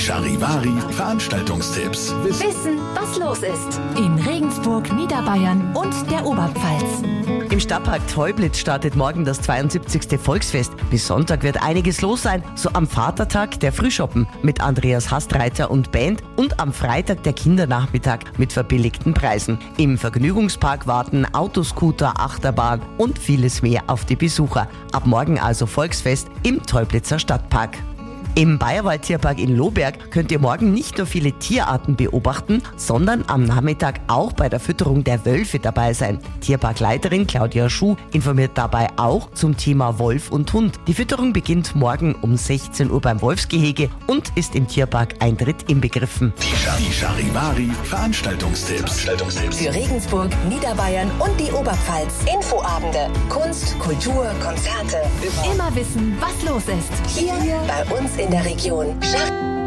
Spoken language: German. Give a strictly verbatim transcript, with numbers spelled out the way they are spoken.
Charivari Veranstaltungstipps. Wissen, was los ist. In Regensburg, Niederbayern und der Oberpfalz. Im Stadtpark Teublitz startet morgen das zweiundsiebzigste Volksfest. Bis Sonntag wird einiges los sein. So am Vatertag der Frühschoppen mit Andreas Hastreiter und Band und am Freitag der Kindernachmittag mit verbilligten Preisen. Im Vergnügungspark warten Autoscooter, Achterbahn und vieles mehr auf die Besucher. Ab morgen also Volksfest im Teublitzer Stadtpark. Im Bayerwald-Tierpark in Lohberg könnt ihr morgen nicht nur viele Tierarten beobachten, sondern am Nachmittag auch bei der Fütterung der Wölfe dabei sein. Tierparkleiterin Claudia Schuh informiert dabei auch zum Thema Wolf und Hund. Die Fütterung beginnt morgen um sechzehn Uhr beim Wolfsgehege und ist im Tierpark Eintritt inbegriffen. Die Charivari Veranstaltungstipps. Veranstaltungstipps. Für Regensburg, Niederbayern und die Oberpfalz. Infoabende, Kunst, Kultur, Konzerte. Immer wissen, was los ist. Hier bei uns in der Region.